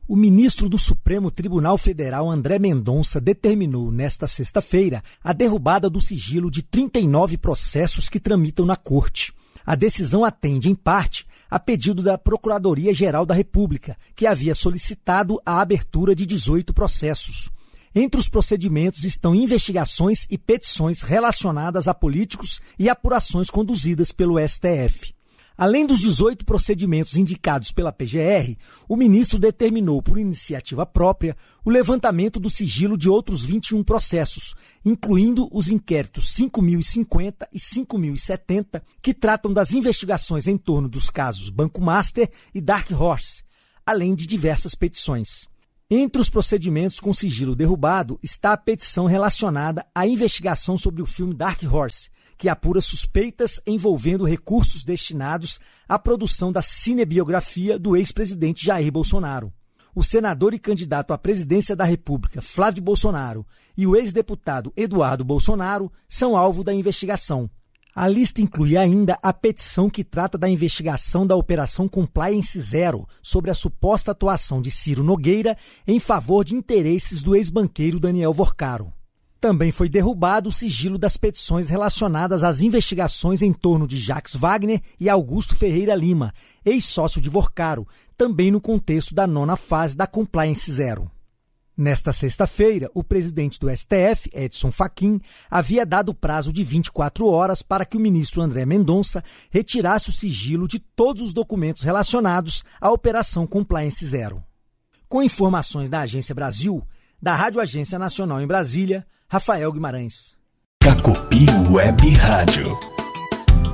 O ministro do Supremo Tribunal Federal, André Mendonça, determinou nesta sexta-feira a derrubada do sigilo de 39 processos que tramitam na Corte. A decisão atende, em parte, a pedido da Procuradoria-Geral da República, que havia solicitado a abertura de 18 processos. Entre os procedimentos estão investigações e petições relacionadas a políticos e apurações conduzidas pelo STF. Além dos 18 procedimentos indicados pela PGR, o ministro determinou, por iniciativa própria, o levantamento do sigilo de outros 21 processos, incluindo os inquéritos 5.050 e 5.070, que tratam das investigações em torno dos casos Banco Master e Dark Horse, além de diversas petições. Entre os procedimentos com sigilo derrubado está a petição relacionada à investigação sobre o filme Dark Horse, que apura suspeitas envolvendo recursos destinados à produção da cinebiografia do ex-presidente Jair Bolsonaro. O senador e candidato à presidência da República, Flávio Bolsonaro, e o ex-deputado Eduardo Bolsonaro são alvo da investigação. A lista inclui ainda a petição que trata da investigação da Operação Compliance Zero sobre a suposta atuação de Ciro Nogueira em favor de interesses do ex-banqueiro Daniel Vorcaro. Também foi derrubado o sigilo das petições relacionadas às investigações em torno de Jacques Wagner e Augusto Ferreira Lima, ex-sócio de Vorcaro, também no contexto da 9ª fase da Compliance Zero. Nesta sexta-feira, o presidente do STF, Edson Fachin, havia dado prazo de 24 horas para que o ministro André Mendonça retirasse o sigilo de todos os documentos relacionados à Operação Compliance Zero. Com informações da Agência Brasil, da Rádio Agência Nacional em Brasília, Rafael Guimarães. Cacopi Web Rádio.